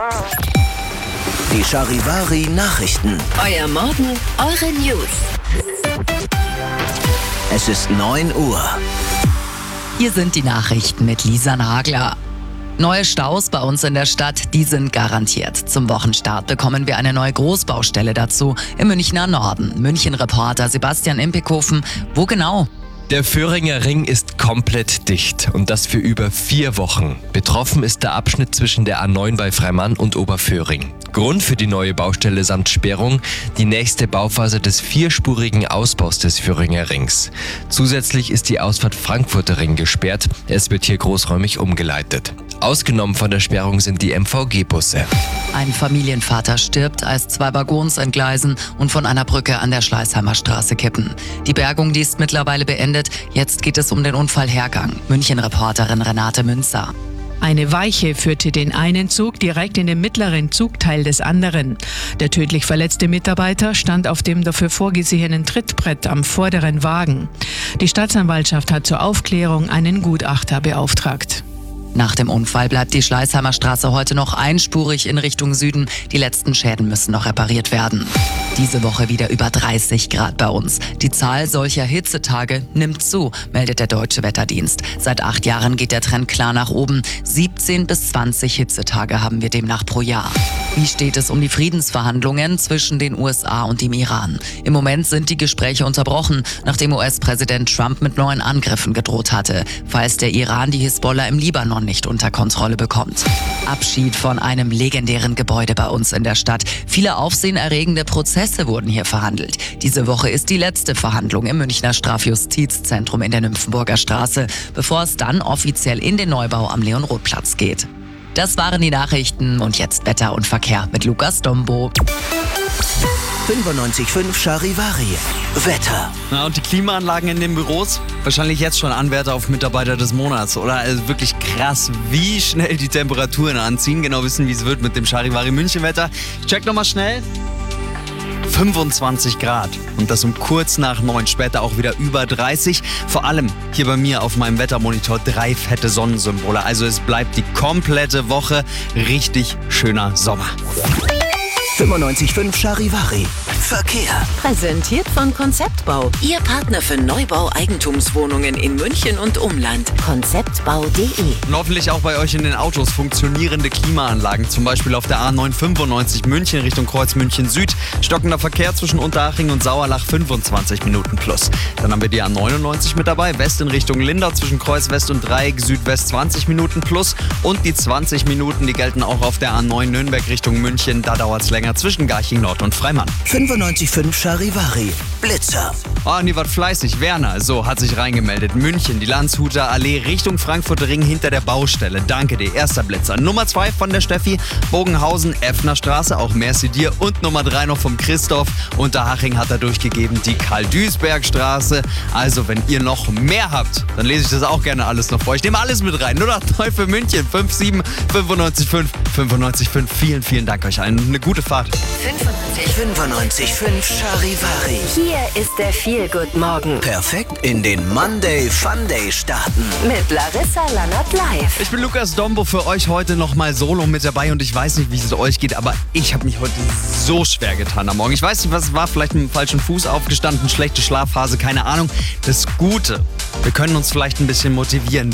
Die Charivari Nachrichten. Euer Morgen, eure News. Es ist 9 Uhr. Hier sind die Nachrichten mit Lisa Nagler. Neue Staus bei uns in der Stadt, die sind garantiert. Zum Wochenstart bekommen wir eine neue Großbaustelle dazu im Münchner Norden. München-Reporter Sebastian Impekhofen, wo genau? Der Vöhringer Ring ist komplett dicht und das für über 4 Wochen. Betroffen ist der Abschnitt zwischen der A9 bei Freimann und Oberföhring. Grund für die neue Baustelle samt Sperrung die nächste Bauphase des 4-spurigen Ausbaus des Vöhringer Rings. Zusätzlich ist die Ausfahrt Frankfurter Ring gesperrt. Es wird hier großräumig umgeleitet. Ausgenommen von der Sperrung sind die MVG-Busse. Ein Familienvater stirbt, als 2 Waggons entgleisen und von einer Brücke an der Schleißheimer Straße kippen. Die Bergung, die ist mittlerweile beendet. Jetzt geht es um den Unfallhergang. München-Reporterin Renate Münzer. Eine Weiche führte den einen Zug direkt in den mittleren Zugteil des anderen. Der tödlich verletzte Mitarbeiter stand auf dem dafür vorgesehenen Trittbrett am vorderen Wagen. Die Staatsanwaltschaft hat zur Aufklärung einen Gutachter beauftragt. Nach dem Unfall bleibt die Schleißheimer Straße heute noch einspurig in Richtung Süden. Die letzten Schäden müssen noch repariert werden. Diese Woche wieder über 30 Grad bei uns. Die Zahl solcher Hitzetage nimmt zu, meldet der Deutsche Wetterdienst. Seit 8 Jahren geht der Trend klar nach oben. 17 bis 20 Hitzetage haben wir demnach pro Jahr. Wie steht es um die Friedensverhandlungen zwischen den USA und dem Iran? Im Moment sind die Gespräche unterbrochen, nachdem US-Präsident Trump mit neuen Angriffen gedroht hatte, falls der Iran die Hisbollah im Libanon nicht unter Kontrolle bekommt. Abschied von einem legendären Gebäude bei uns in der Stadt. Viele aufsehenerregende Prozesse wurden hier verhandelt. Diese Woche ist die letzte Verhandlung im Münchner Strafjustizzentrum in der Nymphenburger Straße, bevor es dann offiziell in den Neubau am Leon-Roth-Platz geht. Das waren die Nachrichten und jetzt Wetter und Verkehr mit Lukas Dombo. 95.5 Charivari. Wetter. Na, und die Klimaanlagen in den Büros? Wahrscheinlich jetzt schon Anwärter auf Mitarbeiter des Monats, oder? Also wirklich krass, wie schnell die Temperaturen anziehen. Genau wissen, wie es wird mit dem Charivari München Wetter. Ich check nochmal schnell. 25 Grad und das um kurz nach 9, später auch wieder über 30. Vor allem hier bei mir auf meinem Wettermonitor 3 fette Sonnensymbole. Also es bleibt die komplette Woche richtig schöner Sommer. 95.5 Charivari. Verkehr. Präsentiert von Konzeptbau. Ihr Partner für Neubau Eigentumswohnungen in München und Umland. Konzeptbau.de. Und hoffentlich auch bei euch in den Autos funktionierende Klimaanlagen. Zum Beispiel auf der A995 München Richtung Kreuz München Süd. Stockender Verkehr zwischen Unterhaching und Sauerlach 25 Minuten plus. Dann haben wir die A99 mit dabei. West in Richtung Lindau zwischen Kreuz West und Dreieck Südwest 20 Minuten plus. Und die 20 Minuten, die gelten auch auf der A9 Nürnberg Richtung München. Da dauert es länger zwischen Garching Nord und Freimann. 95.5 Charivari. Blitzer. Oh, und die war fleißig. Werner, so, hat sich reingemeldet. München, die Landshuter Allee Richtung Frankfurter Ring hinter der Baustelle. Danke dir, erster Blitzer. Nummer 2 von der Steffi, Bogenhausen, Effner Straße, auch merci dir. Und Nummer 3 noch vom Christoph. Unterhaching hat er durchgegeben, die Karl-Duisberg-Straße. Also, wenn ihr noch mehr habt, dann lese ich das auch gerne alles noch vor euch. Ich nehme alles mit rein. 089 für München, 57 95 95 5. Vielen, vielen Dank euch allen. Eine gute Fahrt. 95.5 Charivari. Hier ist der Feel-Good-Morgen Perfekt in den Monday Fun Day starten. mit Larissa Lannert live. Ich bin Lukas Dombo, für euch heute nochmal solo mit dabei und ich weiß nicht, wie es euch geht, aber ich habe mich heute so schwer getan am Morgen. Ich weiß nicht, was es war, vielleicht mit dem falschen Fuß aufgestanden, schlechte Schlafphase, keine Ahnung. Das Gute, wir können uns vielleicht ein bisschen motivieren.